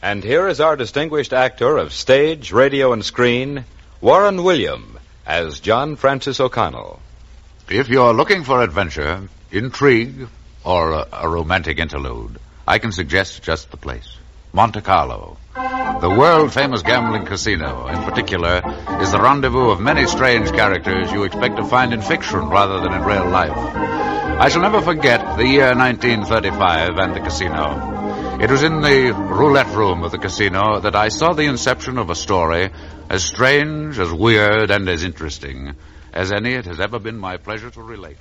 And here is our distinguished actor of stage, radio, and screen, Warren William, as John Francis O'Connell. If you're looking for adventure, intrigue, or a romantic interlude, I can suggest just the place. Monte Carlo. The world-famous gambling casino, in particular, is the rendezvous of many strange characters you expect to find in fiction rather than in real life. I shall never forget the year 1935 and the casino. It was in the roulette room of the casino that I saw the inception of a story as strange, as weird, and as interesting as any it has ever been my pleasure to relate.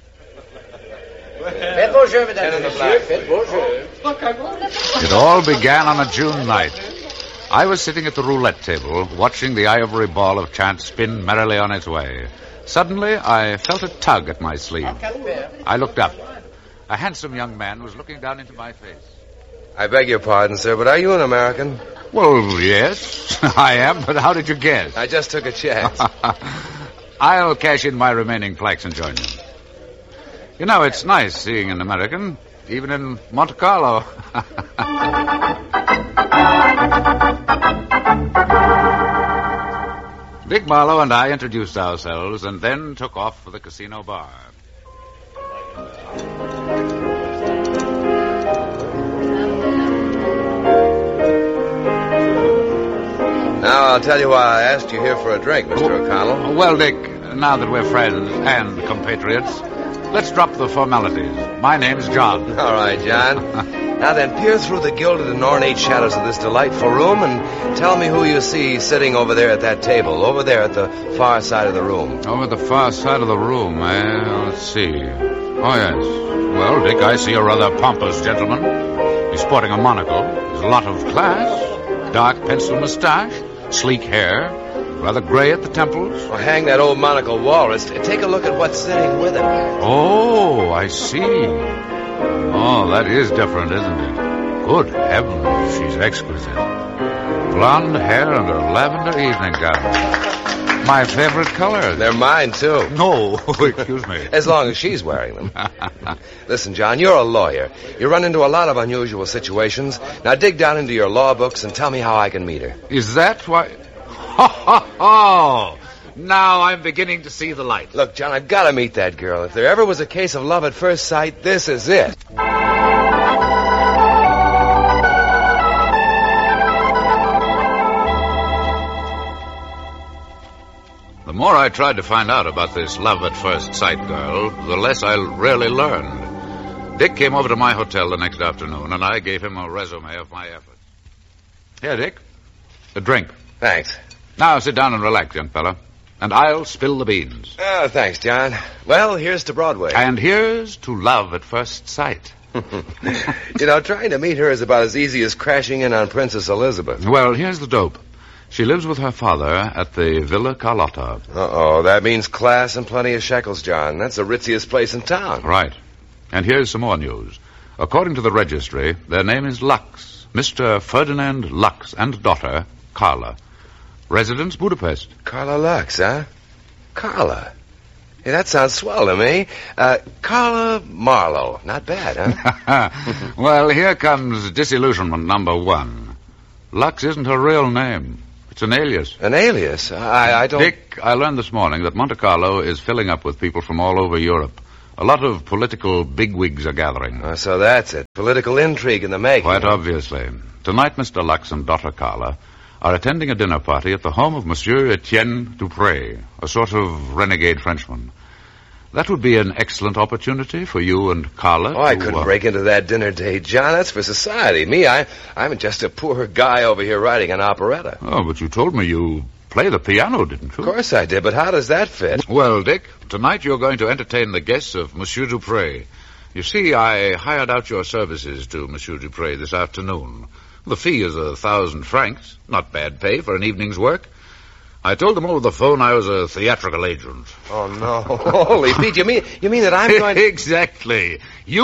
It all began on a June night. I was sitting at the roulette table, watching the ivory ball of chance spin merrily on its way. Suddenly, I felt a tug at my sleeve. I looked up. A handsome young man was looking down into my face. I beg your pardon, sir, but are you an American? Well, yes, I am, but how did you guess? I just took a chance. I'll cash in my remaining plaques and join you. You know, it's nice seeing an American, even in Monte Carlo. Dick Marlowe and I introduced ourselves and then took off for the casino bar. Now, I'll tell you why I asked you here for a drink, Mr. O'Connell. Well, Dick, now that we're friends and compatriots, let's drop the formalities. My name's John. All right, John. Now then, peer through the gilded and ornate shadows of this delightful room and tell me who you see sitting over there at that table, over there at the far side of the room. Over the far side of the room, let's see. Oh, yes. Well, Dick, I see a rather pompous gentleman. He's sporting a monocle. There's a lot of class. Dark pencil mustache, sleek hair, rather gray at the temples. Well, hang that old monocle walrus. Take a look at what's sitting with him. Oh, I see. Oh, that is different, isn't it? Good heavens, she's exquisite. Blonde hair and a lavender evening gown. My favorite color. They're mine, too. No, excuse me. As long as she's wearing them. Listen, John, you're a lawyer. You run into a lot of unusual situations. Now dig down into your law books and tell me how I can meet her. Is that why... Oh, now I'm beginning to see the light. Look, John, I've got to meet that girl. If there ever was a case of love at first sight, this is it. The more I tried to find out about this love at first sight girl, the less I really learned. Dick came over to my hotel the next afternoon, and I gave him a resume of my efforts. Here, Dick, a drink. Thanks. Now sit down and relax, young fella, and I'll spill the beans. Oh, thanks, John. Well, here's to Broadway. And here's to love at first sight. You know, trying to meet her is about as easy as crashing in on Princess Elizabeth. Well, here's the dope. She lives with her father at the Villa Carlotta. Uh-oh, that means class and plenty of shekels, John. That's the ritziest place in town. Right. And here's some more news. According to the registry, their name is Lux. Mr. Ferdinand Lux and daughter, Carla. Residence, Budapest. Carla Lux, huh? Carla. Hey, that sounds swell to me. Carla Marlowe. Not bad, huh? Well, here comes disillusionment number one. Lux isn't her real name. It's an alias. An alias? I don't... Dick, I learned this morning that Monte Carlo is filling up with people from all over Europe. A lot of political bigwigs are gathering. So that's it. Political intrigue in the making. Quite obviously. Tonight, Mr. Lux and daughter Carla are attending a dinner party at the home of Monsieur Etienne Dupré, a sort of renegade Frenchman. That would be an excellent opportunity for you and Carla. Oh, I couldn't break into that dinner date, John. That's for society. Me, I'm just a poor guy over here writing an operetta. Oh, but you told me you play the piano, didn't you? Of course I did, but how does that fit? Well, Dick, tonight you're going to entertain the guests of Monsieur Dupré. You see, I hired out your services to Monsieur Dupré this afternoon. The fee is 1,000 francs. Not bad pay for an evening's work. I told them over the phone I was a theatrical agent. Oh, no. Holy Pete, you mean that I'm going to... Exactly. You